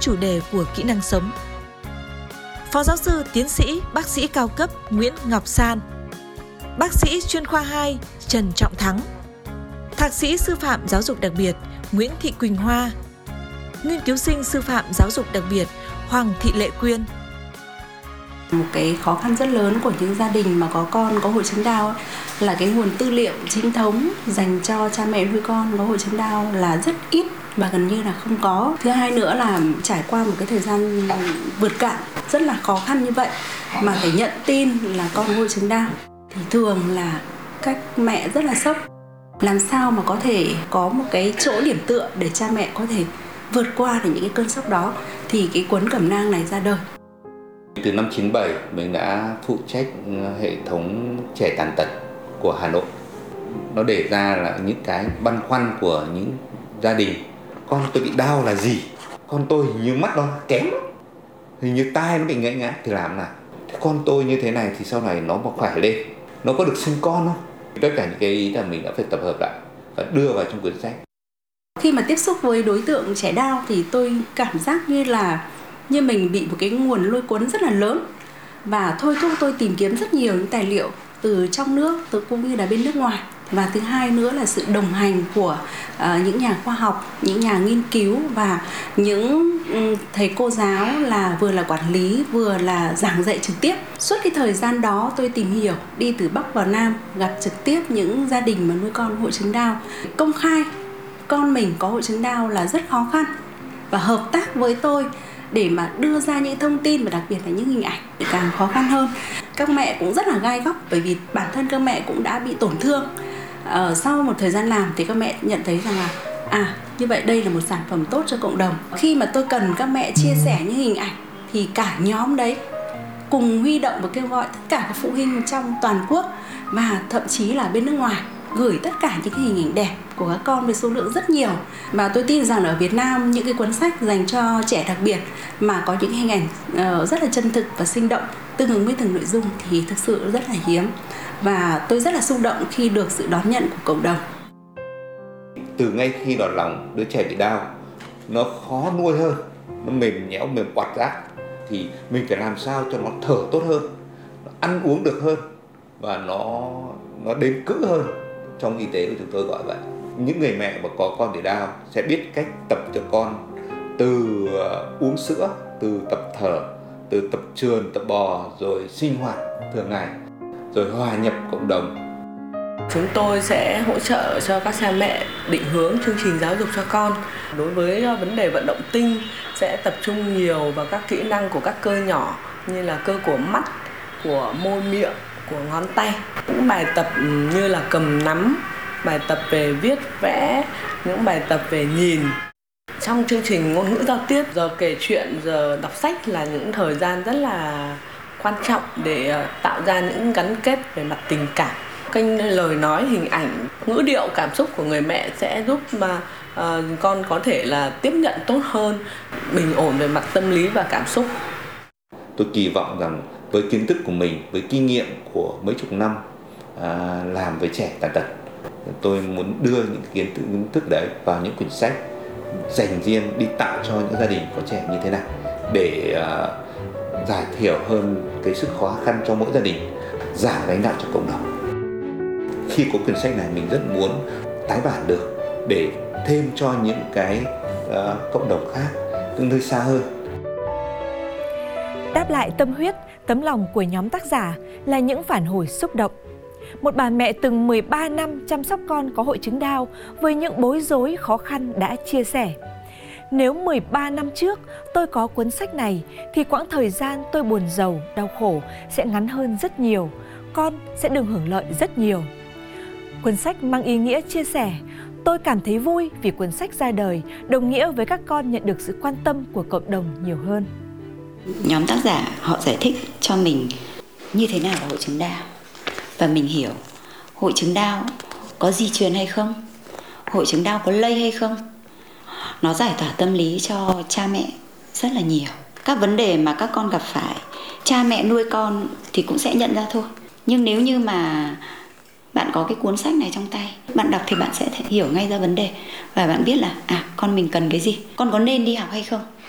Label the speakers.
Speaker 1: chủ đề của kỹ năng sống. Phó giáo sư, tiến sĩ, bác sĩ cao cấp Nguyễn Ngọc San, bác sĩ chuyên khoa 2 Trần Trọng Thắng, thạc sĩ sư phạm giáo dục đặc biệt Nguyễn Thị Quỳnh Hoa, nghiên cứu sinh sư phạm giáo dục đặc biệt Hoàng Thị Lệ Quyên.
Speaker 2: Một cái khó khăn rất lớn của những gia đình mà có con có hội chứng Down là cái nguồn tư liệu chính thống dành cho cha mẹ nuôi con có hội chứng Down là rất ít và gần như là không có. Thứ hai nữa là trải qua một cái thời gian vượt cạn rất là khó khăn như vậy mà phải nhận tin là con có hội chứng Down thì thường là các mẹ rất là sốc. Làm sao mà có thể có một cái chỗ điểm tựa để cha mẹ có thể vượt qua được những cái cơn sốc đó thì cái cuốn cẩm nang này ra đời.
Speaker 3: Từ năm 97 mình đã phụ trách hệ thống trẻ tàn tật của Hà Nội. Nó để ra là những cái băn khoăn của những gia đình. Con tôi bị đau là gì? Con tôi hình như mắt nó kém, hình như tai nó bị ngẽn ngã thì làm nào? Thế con tôi như thế này thì sau này nó mà khỏe lên, nó có được sinh con không? Tất cả những cái ý là mình đã phải tập hợp lại và đưa vào trong cuốn sách.
Speaker 2: Khi mà tiếp xúc với đối tượng trẻ Down thì tôi cảm giác như mình bị một cái nguồn lôi cuốn rất là lớn và thôi thúc tôi tìm kiếm rất nhiều những tài liệu từ trong nước cũng như là bên nước ngoài. Và thứ hai nữa là sự đồng hành của những nhà khoa học, những nhà nghiên cứu và những thầy cô giáo là vừa là quản lý vừa là giảng dạy trực tiếp. Suốt cái thời gian đó tôi tìm hiểu, đi từ Bắc vào Nam, gặp trực tiếp những gia đình mà nuôi con hội chứng Down. Công khai con mình có hội chứng Down là rất khó khăn và hợp tác với tôi để mà đưa ra những thông tin và đặc biệt là những hình ảnh thì càng khó khăn hơn. Các mẹ cũng rất là gai góc bởi vì bản thân các mẹ cũng đã bị tổn thương. Sau một thời gian làm thì các mẹ nhận thấy rằng là như vậy đây là một sản phẩm tốt cho cộng đồng. Khi mà tôi cần các mẹ chia sẻ những hình ảnh thì cả nhóm đấy cùng huy động và kêu gọi tất cả các phụ huynh trong toàn quốc và thậm chí là bên nước ngoài gửi tất cả những cái hình ảnh đẹp của các con với số lượng rất nhiều. Và tôi tin rằng ở Việt Nam những cái cuốn sách dành cho trẻ đặc biệt mà có những hình ảnh rất là chân thực và sinh động tương ứng với từng nội dung thì thực sự rất là hiếm. Và tôi rất là xúc động khi được sự đón nhận của cộng đồng.
Speaker 3: Từ ngay khi đòn lòng đứa trẻ bị Down, nó khó nuôi hơn, nó mềm nhẽo, mềm oặt ra thì mình phải làm sao cho nó thở tốt hơn, nó ăn uống được hơn và nó đến cữ hơn. Trong y tế của chúng tôi gọi vậy. Những người mẹ mà có con bị Down sẽ biết cách tập cho con từ uống sữa, từ tập thở, từ tập trườn, tập bò, rồi sinh hoạt thường ngày, rồi hòa nhập cộng đồng.
Speaker 4: Chúng tôi sẽ hỗ trợ cho các cha mẹ định hướng chương trình giáo dục cho con. Đối với vấn đề vận động tinh sẽ tập trung nhiều vào các kỹ năng của các cơ nhỏ như là cơ của mắt, của môi miệng, của ngón tay. Những bài tập như là cầm nắm, bài tập về viết vẽ, những bài tập về nhìn. Trong chương trình ngôn ngữ giao tiếp, giờ kể chuyện, giờ đọc sách là những thời gian rất là quan trọng để tạo ra những gắn kết về mặt tình cảm. Kênh lời nói, hình ảnh, ngữ điệu, cảm xúc của người mẹ sẽ giúp mà con có thể là tiếp nhận tốt hơn, bình ổn về mặt tâm lý và cảm xúc.
Speaker 3: Tôi kỳ vọng rằng với kiến thức của mình, với kinh nghiệm của mấy chục năm làm với trẻ tàn tật, tôi muốn đưa những kiến thức đấy vào những quyển sách dành riêng đi tặng cho những gia đình có trẻ như thế này để giảm thiểu hơn cái sự khó khăn cho mỗi gia đình, giảm gánh nặng cho cộng đồng. Khi có quyển sách này mình rất muốn tái bản được để thêm cho những cái cộng đồng khác những nơi xa hơn.
Speaker 1: Đáp lại tâm huyết, tấm lòng của nhóm tác giả là những phản hồi xúc động. Một bà mẹ từng 13 năm chăm sóc con có hội chứng Down với những bối rối khó khăn đã chia sẻ. Nếu 13 năm trước tôi có cuốn sách này thì quãng thời gian tôi buồn rầu, đau khổ sẽ ngắn hơn rất nhiều. Con sẽ được hưởng lợi rất nhiều. Cuốn sách mang ý nghĩa chia sẻ. Tôi cảm thấy vui vì cuốn sách ra đời đồng nghĩa với các con nhận được sự quan tâm của cộng đồng nhiều hơn.
Speaker 5: Nhóm tác giả họ giải thích cho mình như thế nào là hội chứng Down. Và mình hiểu hội chứng Down có di truyền hay không? Hội chứng Down có lây hay không? Nó giải tỏa tâm lý cho cha mẹ rất là nhiều. Các vấn đề mà các con gặp phải, cha mẹ nuôi con thì cũng sẽ nhận ra thôi. Nhưng nếu như mà bạn có cái cuốn sách này trong tay, bạn đọc thì bạn sẽ hiểu ngay ra vấn đề. Và bạn biết là con mình cần cái gì, con có nên đi học hay không.